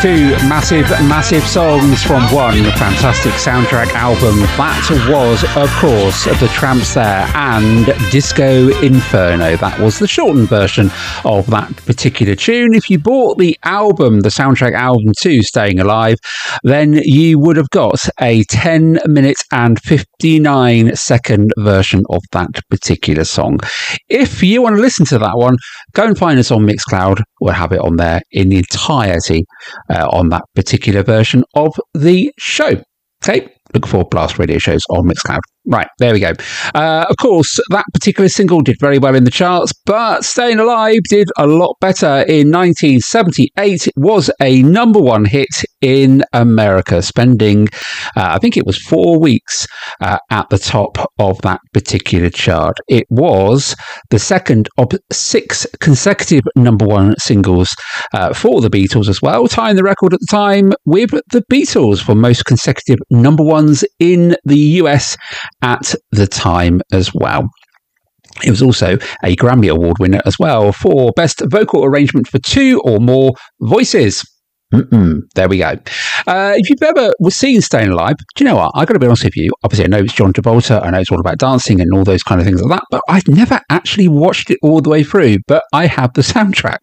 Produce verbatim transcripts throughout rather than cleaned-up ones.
Two massive, massive songs from one fantastic soundtrack album. That was, of course, The Tramps there and Disco Inferno. That was the shortened version of that particular tune. If you bought the album, the soundtrack album to Staying Alive, then you would have got a ten minute and fifty-nine second version of that particular song. If you want to listen to that one, go and find us on Mixcloud. We'll have it on there in the entirety uh, on that particular version of the show. Okay, look for Blast Radio shows on Mixcloud. Right, there we go. Uh, of course, that particular single did very well in the charts, but Staying Alive did a lot better. In nineteen seventy-eight, it was a number one hit in America, spending, uh, I think it was four weeks uh, at the top of that particular chart. It was the second of six consecutive number one singles uh, for the Beatles as well, tying the record at the time with the Beatles for most consecutive number ones in the U S at the time as well. It was also a Grammy Award winner as well for Best Vocal Arrangement for Two or More Voices. Mm-mm, there we go. Uh, if you've ever seen Staying Alive, do you know what? I've got to be honest with you. Obviously, I know it's John Travolta. I know it's all about dancing and all those kind of things like that, but I've never actually watched it all the way through, but I have the soundtrack.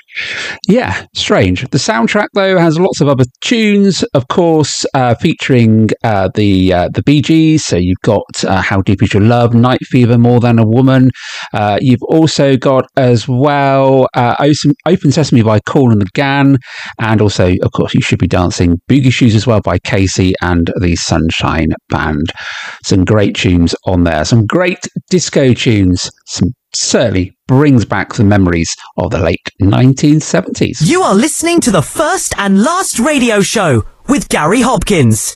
Yeah, strange. The soundtrack, though, has lots of other tunes, of course, uh, featuring uh, the uh, the Bee Gees. So you've got uh, How Deep Is Your Love, Night Fever, More Than a Woman. Uh, you've also got, as well, uh, Open Sesame by Kool and the Gang, and also Also, of course, You Should Be Dancing, Boogie Shoes as well by Casey and the Sunshine Band. Some great tunes on there. Some great disco tunes. Some certainly brings back the memories of the late nineteen seventies. You are listening to the first and last radio show with Gary Hopkins.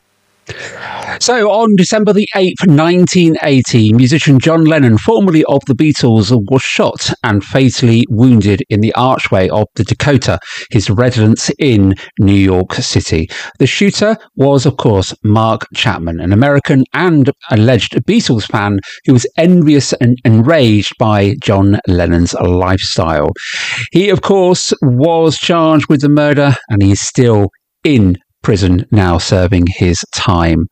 So, on December the eighth, nineteen eighty, musician John Lennon, formerly of the Beatles, was shot and fatally wounded in the archway of the Dakota, his residence in New York City. The shooter was, of course, Mark Chapman, an American and alleged Beatles fan who was envious and enraged by John Lennon's lifestyle. He, of course, was charged with the murder, and he is still in prison now, serving his time.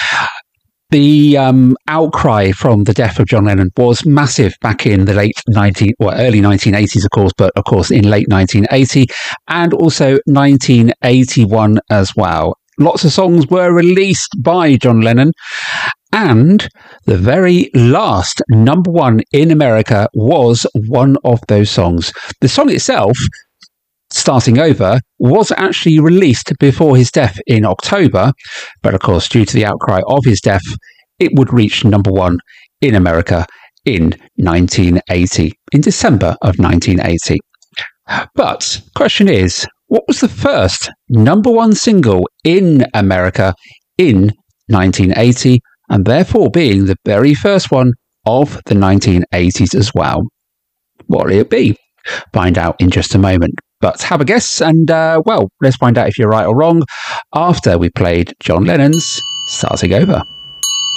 The um, outcry from the death of John Lennon was massive back in the late nineteen or early nineteen eighties, of course, but of course in late nineteen eighty and also nineteen eighty-one as well. Lots of songs were released by John Lennon, and the very last number one in America was one of those songs. The song itself, Starting Over, was actually released before his death in October, but of course, due to the outcry of his death, it would reach number one in America in nineteen eighty, in December of nineteen eighty. But question is, what was the first number one single in America in nineteen eighty, and therefore being the very first one of the nineteen eighties as well? What will it be? Find out in just a moment. But have a guess, and, uh, well, let's find out if you're right or wrong after we played John Lennon's Starting Over.